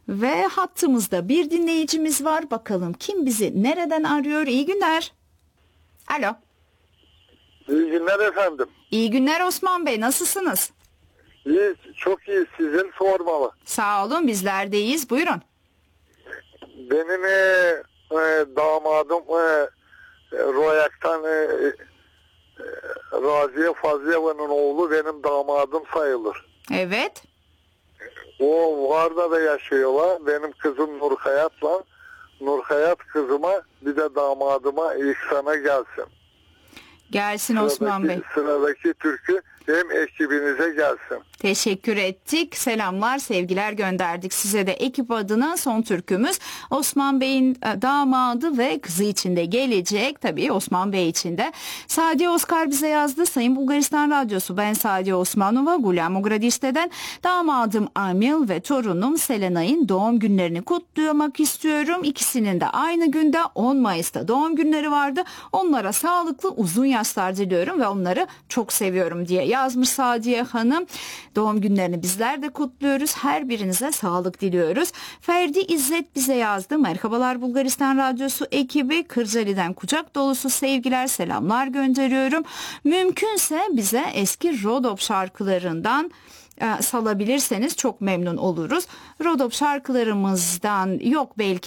Ve hattımızda bir dinleyicimiz var. Bakalım kim bizi nereden arıyor? İyi günler. Alo. İyi günler efendim. İyi günler Osman Bey. Nasılsınız? İyi, çok iyi. Sizin sormalı. Sağ olun, bizler de iyiyiz. Buyurun. Benim damadım Royak'tan Raziye Fazlıyeva'nın oğlu benim damadım sayılır. Evet. O Varda da yaşıyorlar. Benim kızım Nurhayat'la. Nurhayat kızıma bir de damadıma İhsan'a gelsin. Gelsin Osman Bey. Sıradaki türkü hem ekibinize gelsin. Teşekkür ettik. Selamlar, sevgiler gönderdik size de ekip adına. Son türkümüz Osman Bey'in damadı ve kızı için de gelecek. Tabii Osman Bey için de. Sadiye Oskar bize yazdı. Sayın Bulgaristan Radyosu, ben Sadiye Osmanova, Gulyam Ogradişte'den damadım Amil ve torunum Selenay'ın doğum günlerini kutlamak istiyorum. İkisinin de aynı günde 10 Mayıs'ta doğum günleri vardı. Onlara sağlıklı uzun yaşlar diliyorum ve onları çok seviyorum diye yazmış Sadiye Hanım. Doğum günlerini bizler de kutluyoruz. Her birinize sağlık diliyoruz. Ferdi İzzet bize yazdı. Merhabalar Bulgaristan Radyosu ekibi. Kırcaali'den kucak dolusu sevgiler, selamlar gönderiyorum. Mümkünse bize eski Rodop şarkılarından salabilirseniz çok memnun oluruz. Rodop şarkılarımızdan yok belki